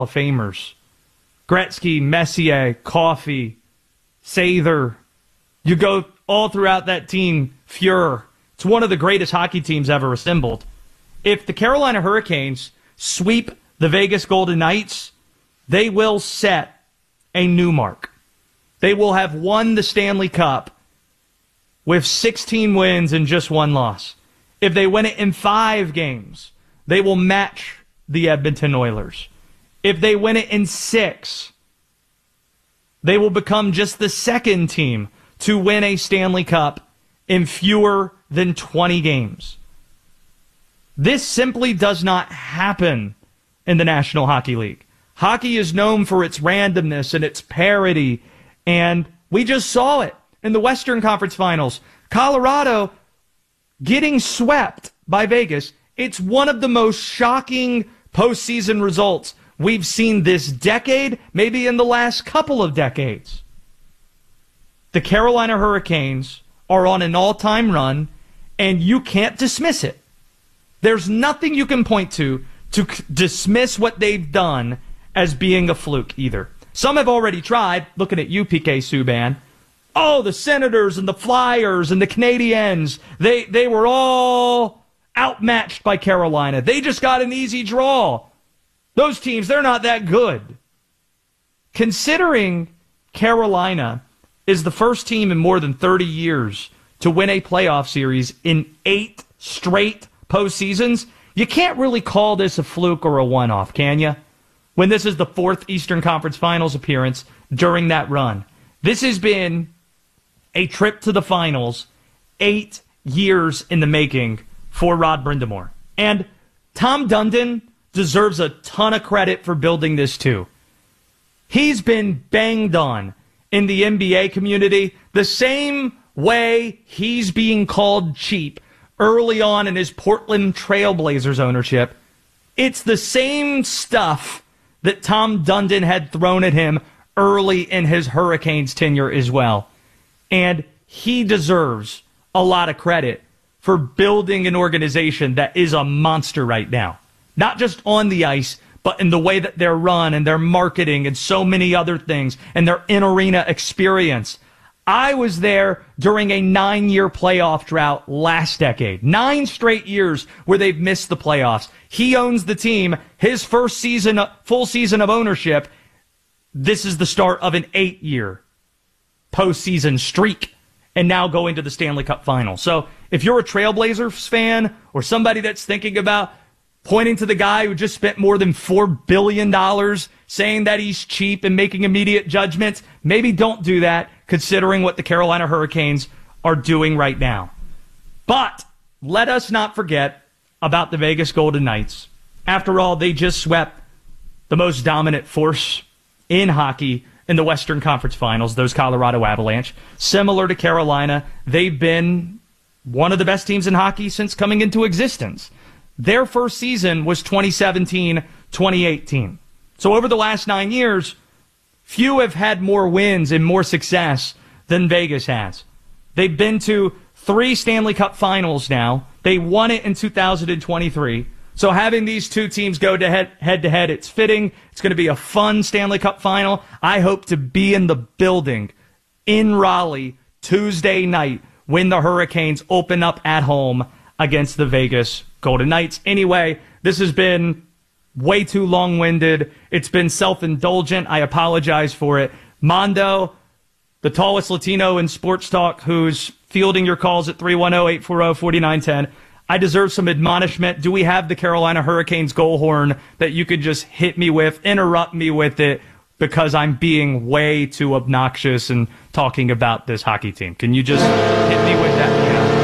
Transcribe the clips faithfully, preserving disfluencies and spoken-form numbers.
of Famers. Gretzky, Messier, Coffey, Sather. You go all throughout that team, Fuhrer. It's one of the greatest hockey teams ever assembled. If the Carolina Hurricanes sweep the Vegas Golden Knights, they will set a new mark. They will have won the Stanley Cup with sixteen wins and just one loss. If they win it in five games, they will match the Edmonton Oilers. If they win it in six, they will become just the second team to win a Stanley Cup in fewer than twenty games. This simply does not happen in the National Hockey League. Hockey is known for its randomness and its parity, and we just saw it in the Western Conference Finals. Colorado getting swept by Vegas. It's one of the most shocking postseason results we've seen this decade, maybe in the last couple of decades. The Carolina Hurricanes are on an all-time run, and you can't dismiss it. There's nothing you can point to to c- dismiss what they've done as being a fluke either. Some have already tried, looking at you, P K Subban. Oh, the Senators and the Flyers and the Canadiens, they, they were all outmatched by Carolina. They just got an easy draw. Those teams, they're not that good. Considering Carolina is the first team in more than thirty years to win a playoff series in eight straight postseasons, you can't really call this a fluke or a one-off, can you? When this is the fourth Eastern Conference Finals appearance during that run. This has been a trip to the finals eight years in the making for Rod Brind'Amour. And Tom Dundon deserves a ton of credit for building this too. He's been banged on in the N B A community the same way he's being called cheap early on in his Portland Trailblazers ownership. It's the same stuff that Tom Dundon had thrown at him early in his Hurricanes tenure as well. And he deserves a lot of credit for building an organization that is a monster right now. Not just on the ice, but in the way that they're run and their marketing and so many other things and their in-arena experience. I was there during a nine-year playoff drought last decade. Nine straight years where they've missed the playoffs. He owns the team. His first season, full season of ownership, this is the start of an eight-year postseason streak, and now going to the Stanley Cup final. So if you're a Trailblazers fan or somebody that's thinking about pointing to the guy who just spent more than four billion dollars saying that he's cheap and making immediate judgments, maybe don't do that, considering what the Carolina Hurricanes are doing right now. But let us not forget about the Vegas Golden Knights. After all, they just swept the most dominant force in hockey in the Western Conference Finals, those Colorado Avalanche. Similar to Carolina, they've been one of the best teams in hockey since coming into existence. Their first season was twenty seventeen twenty eighteen. So over the last nine years, few have had more wins and more success than Vegas has. They've been to three Stanley Cup Finals now. They won it in two thousand twenty-three. So having these two teams go to head, head to head, it's fitting. It's going to be a fun Stanley Cup final. I hope to be in the building in Raleigh Tuesday night when the Hurricanes open up at home against the Vegas Golden Knights. Anyway, this has been way too long-winded. It's been self-indulgent. I apologize for it. Mondo, the tallest Latino in sports talk, who's fielding your calls at three one zero, eight four zero, four nine one zero. I deserve some admonishment. Do we have the Carolina Hurricanes goal horn that you could just hit me with, interrupt me with it, because I'm being way too obnoxious and talking about this hockey team? Can you just hit me with that? Yeah.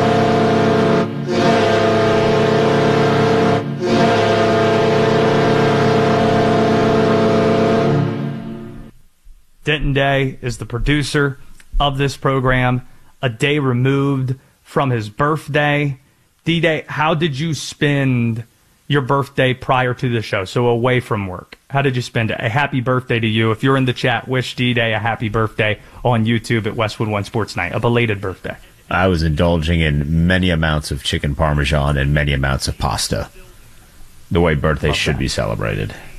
Denton Day is the producer of this program, a day removed from his birthday. D-Day, how did you spend your birthday prior to the show, so away from work? How did you spend it? A happy birthday to you. If you're in the chat, wish D-Day a happy birthday on YouTube at Westwood One Sports Night, a belated birthday. I was indulging in many amounts of chicken parmesan and many amounts of pasta, the way birthdays should be celebrated.